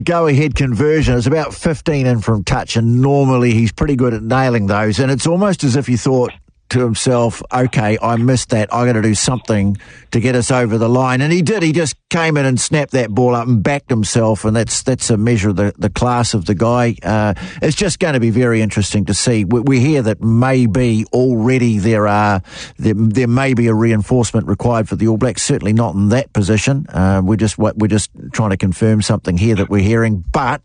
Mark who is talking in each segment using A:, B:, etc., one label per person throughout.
A: go-ahead conversion. It's about 15 in from touch, and normally he's pretty good at nailing those. And it's almost as if he thought to himself, okay, I missed that. I got to do something to get us over the line. And he did. He just came in and snapped that ball up and backed himself, and that's a measure of the class of the guy. It's just going to be very interesting to see. We hear that maybe already there may be a reinforcement required for the All Blacks. Certainly not in that position. We're just trying to confirm something here that we're hearing. But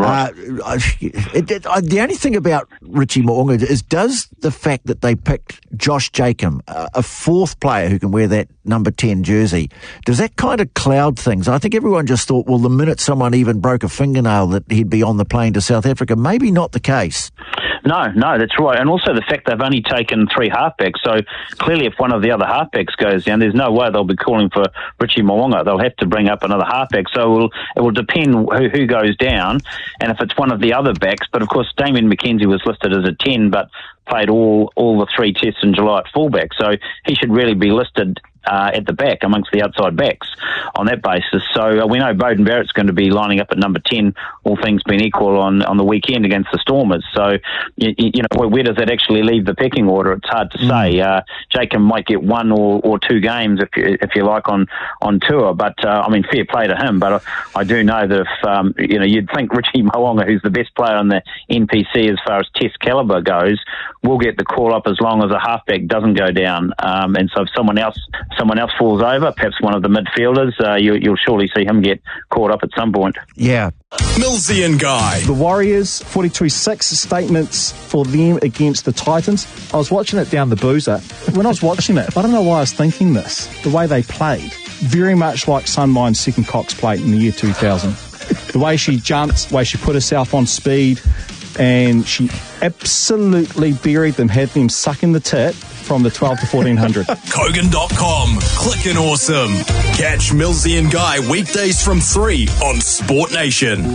A: the only thing about Richie Mo'unga is, does the fact that they picked Josh Jacob, a fourth player who can wear that number 10 jersey, does that kind of cloud things? I think everyone just thought, well, the minute someone even broke a fingernail that he'd be on the plane to South Africa. Maybe not the case.
B: No, that's right. And also the fact they've only taken 3 halfbacks. So clearly if one of the other halfbacks goes down, there's no way they'll be calling for Richie Mo'unga. They'll have to bring up another halfback. So it will depend who goes down and if it's one of the other backs. But of course, Damien McKenzie was listed as a 10, but played all the 3 tests in July at fullback. So he should really be listed at the back amongst the outside backs on that basis. So we know Beauden Barrett's going to be lining up at number 10, all things being equal, on the weekend against the Stormers. So, you know, where does that actually leave the pecking order? It's hard to say. Jacob might get 1 or 2 games if you like on tour, but I mean, fair play to him. But I do know that if you know, you'd think Richie Mo'unga, who's the best player on the NPC as far as test calibre goes, will get the call up as long as a halfback doesn't go down. And so if someone else falls over, perhaps one of the midfielders, you'll surely see him get caught up at some point.
A: Yeah.
C: Millsy and Guy.
D: The Warriors, 42-6 statements for them against the Titans. I was watching it down the boozer. When I was watching it, I don't know why I was thinking this. The way they played, very much like Sunmine's second Cox played in the year 2000. The way she jumped, the way she put herself on speed, and she absolutely buried them, had them sucking the tit from the 12 to 1400.
C: Kogan.com. Clickin' awesome. Catch Millsy and Guy weekdays from 3 on Sport Nation.